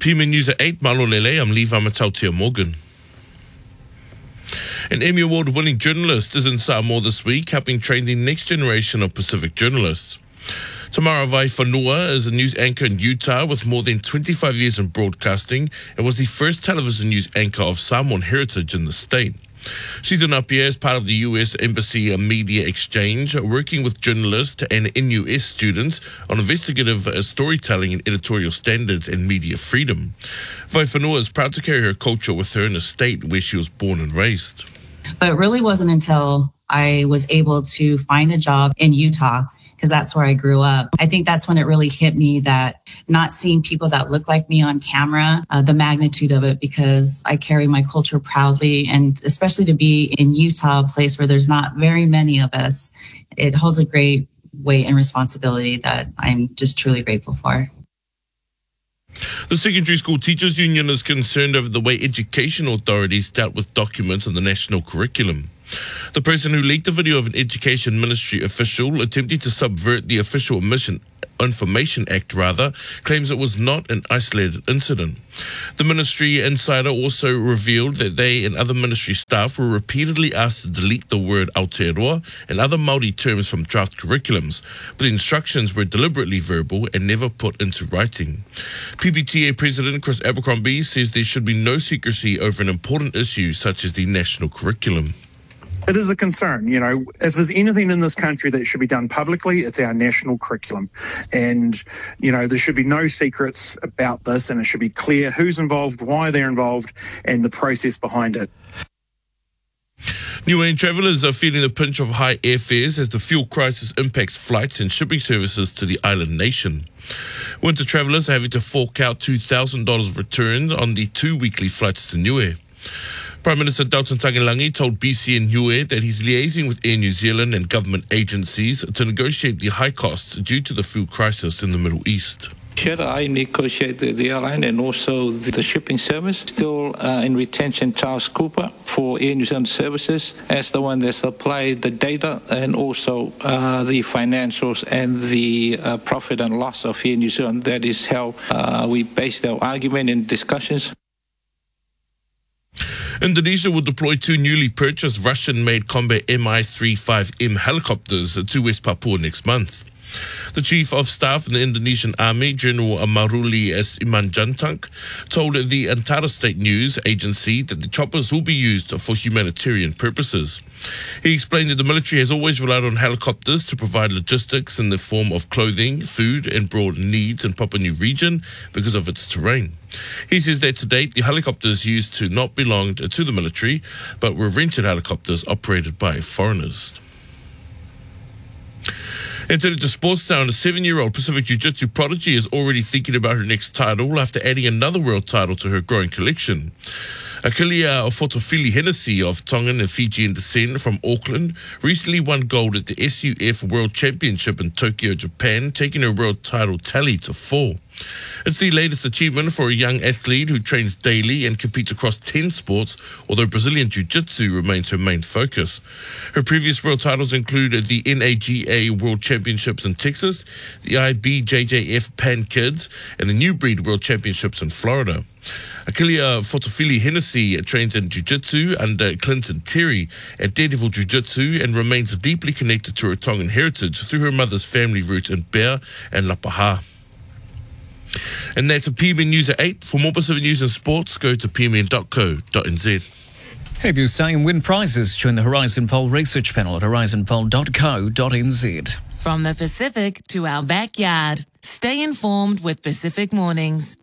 PMN News at 8, Malolele, I'm Levi Matautia Morgan. An Emmy Award-winning journalist is in Samoa this week, helping train the next generation of Pacific journalists. Tamara Vaifanua is a news anchor in Utah with more than 25 years in broadcasting and was the first television news anchor of Samoan heritage in the state. She's an Apia as part of the U.S. Embassy Media Exchange, working with journalists and NUS students on investigative storytelling and editorial standards and media freedom. Vaifanua is proud to carry her culture with her in a state where she was born and raised. But it really wasn't until I was able to find a job in Utah, because that's where I grew up. I think that's when it really hit me that not seeing people that look like me on camera, the magnitude of it, because I carry my culture proudly, and especially to be in Utah, a place where there's not very many of us, it holds a great weight and responsibility that I'm just truly grateful for. The Secondary School Teachers Union is concerned over the way education authorities dealt with documents on the national curriculum. The person who leaked a video of an Education Ministry official attempting to subvert the Official Information Act, claims it was not an isolated incident. The ministry insider also revealed that they and other ministry staff were repeatedly asked to delete the word Aotearoa and other Māori terms from draft curriculums, but the instructions were deliberately verbal and never put into writing. PPTA President Chris Abercrombie says there should be no secrecy over an important issue such as the national curriculum. It is a concern. You know, if there's anything in this country that should be done publicly, it's our national curriculum. And, you know, there should be no secrets about this, and it should be clear who's involved, why they're involved, and the process behind it. Niuean travellers are feeling the pinch of high airfares as the fuel crisis impacts flights and shipping services to the island nation. Winter travellers are having to fork out $2,000 returns on the 2 weekly flights to Niue. Prime Minister Dalton Tagelangi told BCN Niue that he's liaising with Air New Zealand and government agencies to negotiate the high costs due to the food crisis in the Middle East. Should I negotiate the airline and also the shipping service? Still in retention, Charles Cooper for Air New Zealand Services as the one that supplied the data and also the financials and the profit and loss of Air New Zealand. That is how we based our argument and discussions. Indonesia will deploy 2 newly purchased Russian-made combat Mi-35M helicopters to West Papua next month. The Chief of Staff in the Indonesian Army, General Maruli Simanjuntak, told the Antara State News Agency that the choppers will be used for humanitarian purposes. He explained that the military has always relied on helicopters to provide logistics in the form of clothing, food and broad needs in Papua New Region because of its terrain. He says that to date, the helicopters used to not belonged to the military, but were rented helicopters operated by foreigners. And turning to sports now, a 7-year-old Pacific Jiu-Jitsu prodigy is already thinking about her next title after adding another world title to her growing collection. Akilia Fotofili Hennessy of Tongan and Fijian descent from Auckland recently won gold at the SUF World Championship in Tokyo, Japan, taking her world title tally to 4. It's the latest achievement for a young athlete who trains daily and competes across 10 sports, although Brazilian Jiu-Jitsu remains her main focus. Her previous world titles include the NAGA World Championships in Texas, the IBJJF Pan Kids, and the New Breed World Championships in Florida. Akilia Fotofili Hennessy trains in Jiu-Jitsu under Clinton Terry at Daredevil Jiu-Jitsu and remains deeply connected to her Tongan heritage through her mother's family roots in Bea and Lapaha. And that's a PMN News at 8. For more Pacific news and sports, go to pmn.co.nz. Have you say and win prizes? Join the Horizon Poll research panel at horizonpoll.co.nz. From the Pacific to our backyard, stay informed with Pacific Mornings.